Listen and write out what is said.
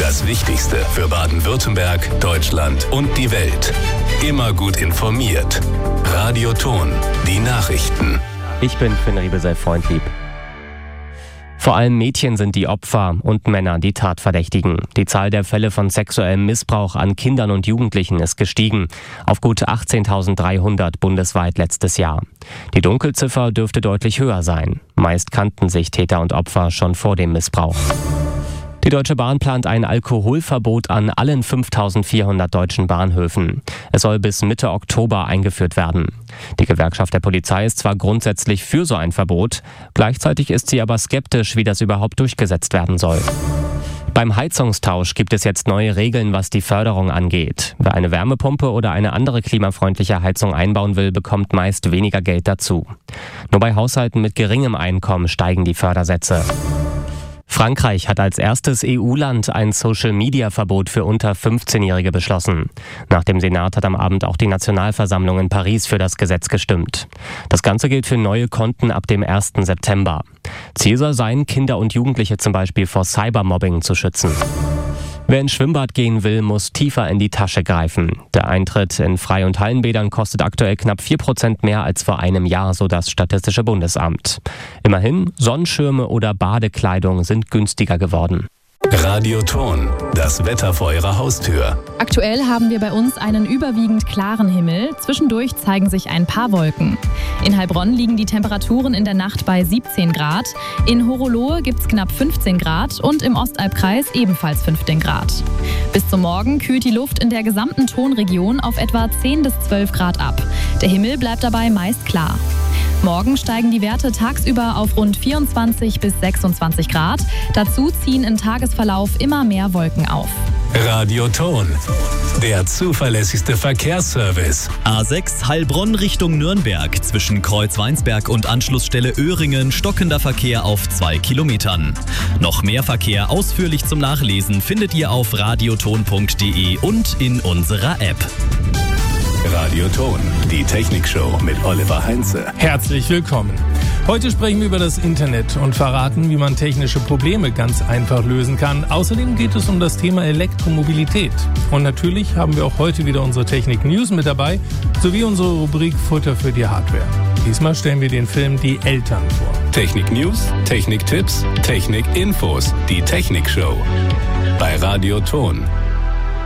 Das Wichtigste für Baden-Württemberg, Deutschland und die Welt. Immer gut informiert. Radio Thon, die Nachrichten. Ich bin Finn Riebesell-Freundlieb. Vor allem Mädchen sind die Opfer und Männer die Tatverdächtigen. Die Zahl der Fälle von sexuellem Missbrauch an Kindern und Jugendlichen ist gestiegen, auf gut 18.300 bundesweit letztes Jahr. Die Dunkelziffer dürfte deutlich höher sein. Meist kannten sich Täter und Opfer schon vor dem Missbrauch. Die Deutsche Bahn plant ein Alkoholverbot an allen 5.400 deutschen Bahnhöfen. Es soll bis Mitte Oktober eingeführt werden. Die Gewerkschaft der Polizei ist zwar grundsätzlich für so ein Verbot, gleichzeitig ist sie aber skeptisch, wie das überhaupt durchgesetzt werden soll. Beim Heizungstausch gibt es jetzt neue Regeln, was die Förderung angeht. Wer eine Wärmepumpe oder eine andere klimafreundliche Heizung einbauen will, bekommt meist weniger Geld dazu. Nur bei Haushalten mit geringem Einkommen steigen die Fördersätze. Frankreich hat als erstes EU-Land ein Social-Media-Verbot für unter 15-Jährige beschlossen. Nach dem Senat hat am Abend auch die Nationalversammlung in Paris für das Gesetz gestimmt. Das Ganze gilt für neue Konten ab dem 1. September. Ziel soll sein, Kinder und Jugendliche zum Beispiel vor Cybermobbing zu schützen. Wer ins Schwimmbad gehen will, muss tiefer in die Tasche greifen. Der Eintritt in Freie- und Hallenbädern kostet aktuell knapp 4% mehr als vor einem Jahr, so das Statistische Bundesamt. Immerhin, Sonnenschirme oder Badekleidung sind günstiger geworden. Radio Thon, das Wetter vor Ihrer Haustür. Aktuell haben wir bei uns einen überwiegend klaren Himmel. Zwischendurch zeigen sich ein paar Wolken. In Heilbronn liegen die Temperaturen in der Nacht bei 17 Grad. In Horolohe gibt es knapp 15 Grad und im Ostalbkreis ebenfalls 15 Grad. Bis zum Morgen kühlt die Luft in der gesamten Thonregion auf etwa 10 bis 12 Grad ab. Der Himmel bleibt dabei meist klar. Morgen steigen die Werte tagsüber auf rund 24 bis 26 Grad. Dazu ziehen im Tagesverlauf immer mehr Wolken auf. Radio Thon, der zuverlässigste Verkehrsservice. A6 Heilbronn Richtung Nürnberg. Zwischen Kreuzweinsberg und Anschlussstelle Öhringen stockender Verkehr auf 2 Kilometern. Noch mehr Verkehr ausführlich zum Nachlesen findet ihr auf radiothon.de und in unserer App. Radio Thon, die Technikshow mit Oliver Heinze. Herzlich willkommen. Heute sprechen wir über das Internet und verraten, wie man technische Probleme ganz einfach lösen kann. Außerdem geht es um das Thema Elektromobilität. Und natürlich haben wir auch heute wieder unsere Technik-News mit dabei, sowie unsere Rubrik Futter für die Hardware. Diesmal stellen wir den Film Die Eltern vor. Technik-News, Technik-Tipps, Technik-Infos, die Technikshow. Bei Radio Thon.